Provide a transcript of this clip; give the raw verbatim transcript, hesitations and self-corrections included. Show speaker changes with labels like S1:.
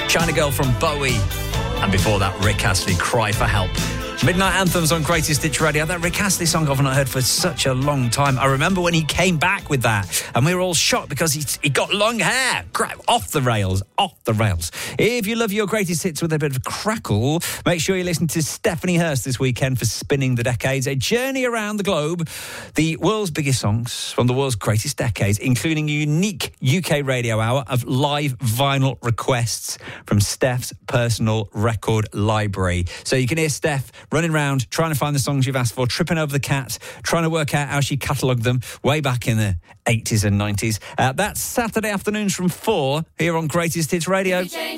S1: China Girl from Bowie. And before that, Rick Astley, Cry for Help. Midnight Anthems on Greatest Hits Radio. That Rick Astley song I've not heard for such a long time. I remember when he came back with that, and we were all shocked because he, he got long hair. Off the rails, off the rails. If you love your Greatest Hits with a bit of crackle, make sure you listen to Stephanie Hurst this weekend for Spinning the Decades, a journey around the globe. The world's biggest songs from the world's greatest decades, including a unique U K radio hour of live vinyl requests from Steph's personal record library. So you can hear Steph running around, trying to find the songs you've asked for, tripping over the cat, trying to work out how she catalogued them way back in the eighties and nineties. Uh, that's Saturday afternoons from four here on Greatest Hits Radio.